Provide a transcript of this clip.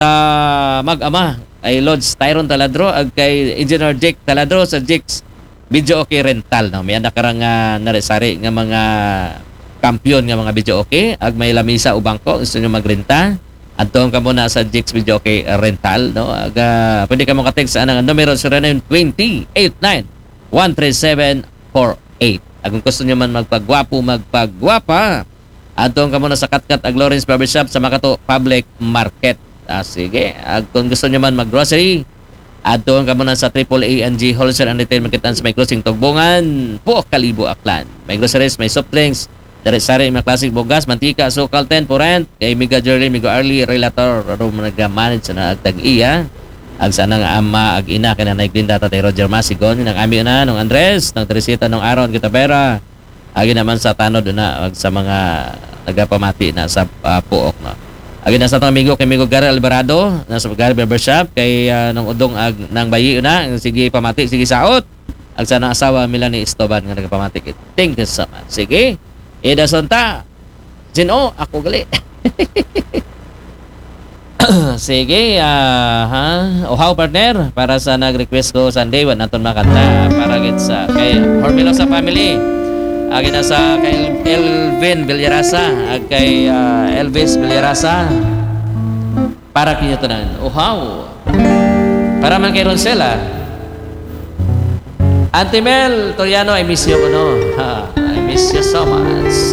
mag-ama ay Lods Tyron Taladro ag kay Engineer Jake Taladro sa Jake's Video Okay Rental. No? May nakarang narisari nga mga kampiyon nga mga video okay ag may lamisa o bangko gusto nyo magrenta adtong ka muna sa Jake's Video Okay Rental. No? Ag, pwede ka mo ka-text sa anang numero 0920-89-13748. Ag kung gusto nyo man magpagwapo magpagwapa adtong ka muna sa Katkat ag Lawrence Barbershop sa Makato Public Market. Sige. Kung gusto nyo man mag-grocery, adtoon ka muna sa AAA&G Wholesale and Retail Market sa may closing Tugbungan, Puok, Kalibo, Aklan. May groceries, may soft drinks, dari-sari, may classic bugas, mantika, sukal, 10 for rent, kay Miga Jewelry, Miga Early, Relator, Aro nag-manage na agtag-iya. Ag sana nga ama, ag ina, kaya na Glinda, Tatay Roger Masigon, ng ami na, ng Andres, ng Teresita, ng Aaron, Kitapera, agi naman sa Tanod na, ag sa mga nagapamati na sa Puok, no. Agi na sa itong amigo kay Amigo Gary Alvarado nasa Gary Barbershop kay nung udong ag nang bayi na sige pamati sige saot ag sa nang asawa Melanie Estoban nga nagapamati. Thank you so much. Sige ida sonta sino ako gali. Sige ohaw partner para sa nag-request ko Sunday wan naton makanta para git sa kay Hormilosa family. Agi na sa kay Elvin Villarasa ag kay Elvis Villarasa para kinyo tanan. Uhaw. Para man kay Ronsela. Auntie Mel Toriano, I miss you no. I miss you so much.